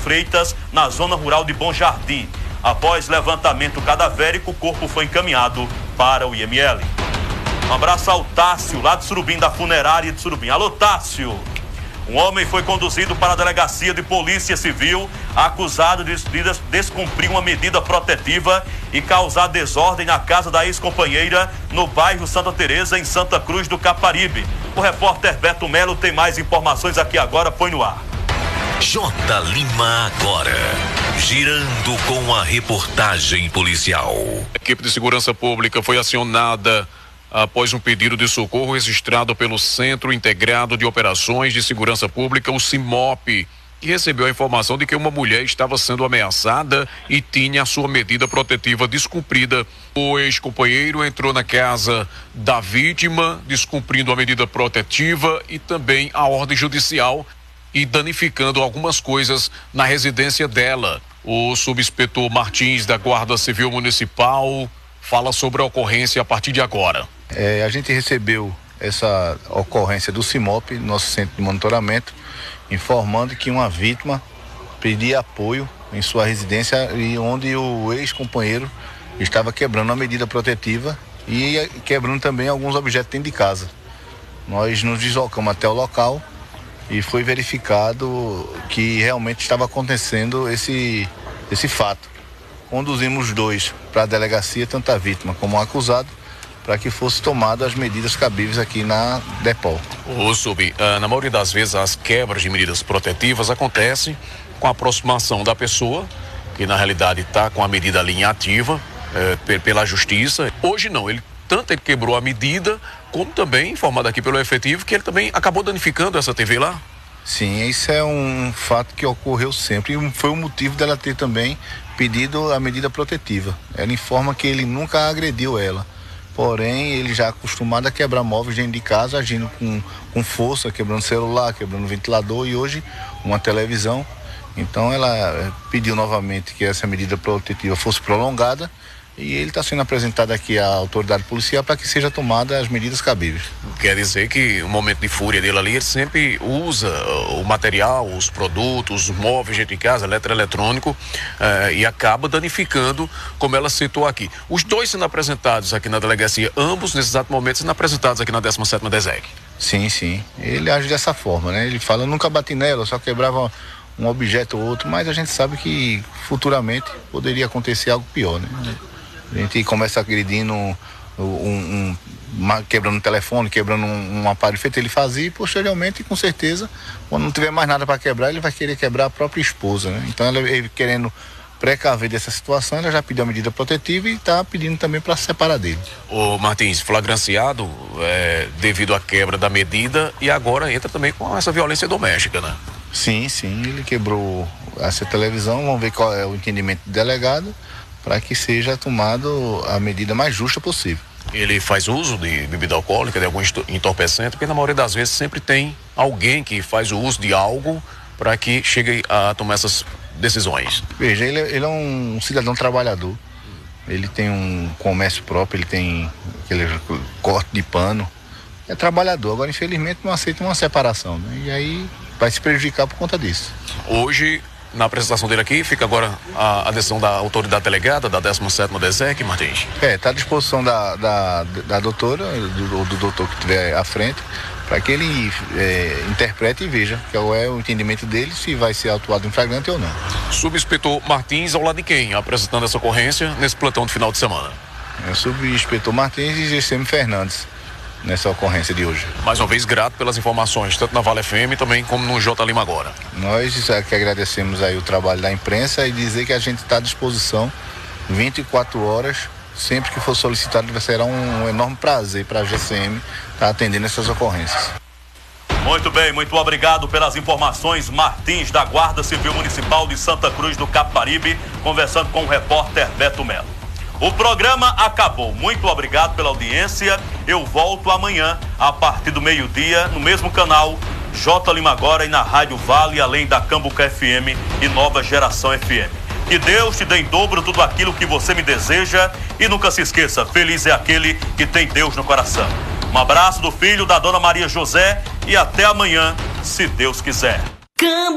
Freitas, na zona rural de Bom Jardim. Após levantamento cadavérico, o corpo foi encaminhado para o IML. Um abraço ao Tássio, lá de Surubim, da funerária de Surubim. Alô, Tássio! Um homem foi conduzido para a delegacia de polícia civil, acusado de descumprir uma medida protetiva e causar desordem na casa da ex-companheira no bairro Santa Teresa, em Santa Cruz do Caparibe. O repórter Beto Melo tem mais informações aqui agora, põe no ar. J. Lima agora, girando com a reportagem policial. A equipe de segurança pública foi acionada após um pedido de socorro registrado pelo Centro Integrado de Operações de Segurança Pública, o CIMOP, que recebeu a informação de que uma mulher estava sendo ameaçada e tinha a sua medida protetiva descumprida. O ex-companheiro entrou na casa da vítima, descumprindo a medida protetiva e também a ordem judicial e danificando algumas coisas na residência dela. O subinspetor Martins, da Guarda Civil Municipal, fala sobre a ocorrência a partir de agora. A gente recebeu essa ocorrência do CIMOP, nosso centro de monitoramento, informando que uma vítima pedia apoio em sua residência e onde o ex-companheiro estava quebrando a medida protetiva e quebrando também alguns objetos dentro de casa. Nós nos deslocamos até o local e foi verificado que realmente estava acontecendo esse fato. Conduzimos os dois para a delegacia, tanto a vítima como o acusado, para que fosse tomadas as medidas cabíveis aqui na DEPOL. Na maioria das vezes as quebras de medidas protetivas acontecem com a aproximação da pessoa, que na realidade está com a medida ali em ativa, pela justiça. Hoje não, ele quebrou a medida, como também informado aqui pelo efetivo, que ele também acabou danificando essa TV lá. Sim, isso é um fato que ocorreu sempre e foi o motivo dela ter também pedido a medida protetiva. Ela informa que ele nunca agrediu ela, porém ele já acostumado a quebrar móveis dentro de casa, agindo com força, quebrando celular, quebrando ventilador e hoje uma televisão. Então ela pediu novamente que essa medida protetiva fosse prolongada e ele está sendo apresentado aqui à autoridade policial para que seja tomada as medidas cabíveis. Quer dizer que no momento de fúria dele ali, ele sempre usa o material, os produtos, os móveis dentro de casa, eletroeletrônico, e acaba danificando, como ela citou aqui. Os dois sendo apresentados aqui na delegacia, ambos nesse exato momento sendo apresentados aqui na 17ª DESEC. Sim, ele age dessa forma, né? Ele fala, eu nunca bati nela, só quebrava um objeto ou outro, mas a gente sabe que futuramente poderia acontecer algo pior, né? A gente começa agredindo, quebrando um telefone, quebrando um aparelho feito, ele fazia e posteriormente, com certeza, quando não tiver mais nada para quebrar, ele vai querer quebrar a própria esposa, né? Então, ele querendo precaver dessa situação, ela já pediu a medida protetiva e está pedindo também para se separar dele. O Martins, flagranciado devido à quebra da medida e agora entra também com essa violência doméstica, né? Sim, ele quebrou essa televisão, vamos ver qual é o entendimento do delegado, para que seja tomado a medida mais justa possível. Ele faz uso de bebida alcoólica, de algum entorpecente, porque na maioria das vezes sempre tem alguém que faz o uso de algo para que chegue a tomar essas decisões. Veja, ele é um cidadão trabalhador, ele tem um comércio próprio, ele tem aquele corte de pano, é trabalhador, agora infelizmente não aceita uma separação, né? E aí vai se prejudicar por conta disso. Hoje, na apresentação dele aqui, fica agora a decisão da autoridade delegada da 17ª DESEC, Martins? Está à disposição da doutora, do doutor que estiver à frente, para que ele interprete e veja qual é o entendimento dele, se vai ser autuado em flagrante ou não. Subinspetor Martins, ao lado de quem apresentando essa ocorrência nesse plantão de final de semana? Subinspetor Martins e GCM Fernandes, nessa ocorrência de hoje. Mais uma vez, grato pelas informações, tanto na Vale FM também como no J. Lima agora. Nós que agradecemos aí o trabalho da imprensa e dizer que a gente está à disposição 24 horas, sempre que for solicitado, será um enorme prazer para a GCM estar atendendo essas ocorrências. Muito bem, muito obrigado pelas informações, Martins, da Guarda Civil Municipal de Santa Cruz do Caparibe, conversando com o repórter Beto Melo. O programa acabou. Muito obrigado pela audiência. Eu volto amanhã, a partir do meio-dia, no mesmo canal J. Lima Agora e na Rádio Vale, além da Cambuca FM e Nova Geração FM. Que Deus te dê em dobro tudo aquilo que você me deseja e nunca se esqueça, feliz é aquele que tem Deus no coração. Um abraço do filho da Dona Maria José e até amanhã, se Deus quiser.